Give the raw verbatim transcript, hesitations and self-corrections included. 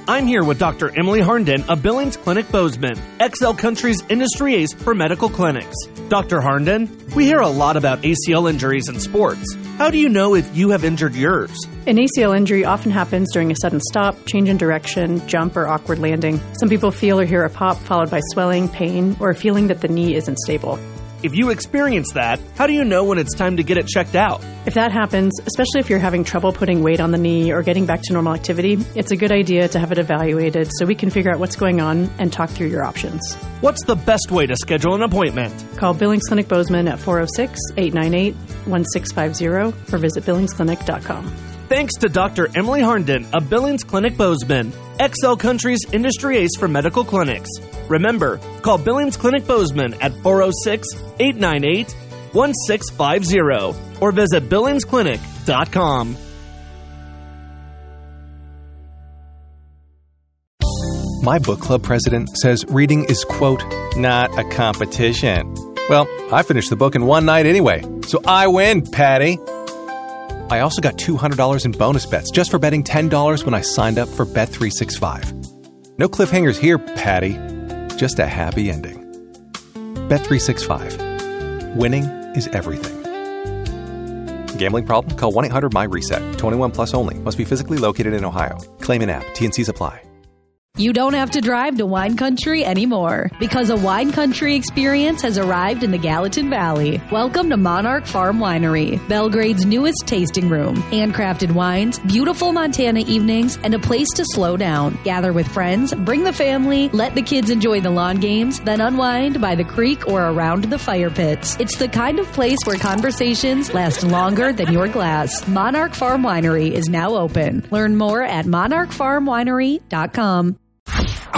I'm here with Doctor Emily Harnden of Billings Clinic Bozeman, X L Country's industry ace for medical clinics. Doctor Harnden, we hear a lot about A C L injuries in sports. How do you know if you have injured yours? An A C L injury often happens during a sudden stop, change in direction, jump, or awkward landing. Some people feel or hear a pop followed by swelling, pain, or a feeling that the knee isn't stable. If you experience that, how do you know when it's time to get it checked out? If that happens, especially if you're having trouble putting weight on the knee or getting back to normal activity, it's a good idea to have it evaluated so we can figure out what's going on and talk through your options. What's the best way to schedule an appointment? Call Billings Clinic Bozeman at four oh six, eight nine eight, one six five zero or visit billings clinic dot com. Thanks to Doctor Emily Harnden of Billings Clinic Bozeman, X L Country's industry ace for medical clinics. Remember, call Billings Clinic Bozeman at four oh six, eight nine eight, one six five zero or visit billings clinic dot com. My book club president says reading is, quote, not a competition. Well, I finished the book in one night anyway, so I win, Patty. I also got two hundred dollars in bonus bets just for betting ten dollars when I signed up for Bet three sixty-five. No cliffhangers here, Patty. Just a happy ending. Bet three sixty-five. Winning is everything. Gambling problem? Call one eight hundred M Y reset. twenty-one plus only. Must be physically located in Ohio. Claim in app. T and Cs apply. You don't have to drive to Wine Country anymore because a Wine Country experience has arrived in the Gallatin Valley. Welcome to Monarch Farm Winery, Belgrade's newest tasting room. Handcrafted wines, beautiful Montana evenings, and a place to slow down. Gather with friends, bring the family, let the kids enjoy the lawn games, then unwind by the creek or around the fire pits. It's the kind of place where conversations last longer than your glass. Monarch Farm Winery is now open. Learn more at monarch farm winery dot com.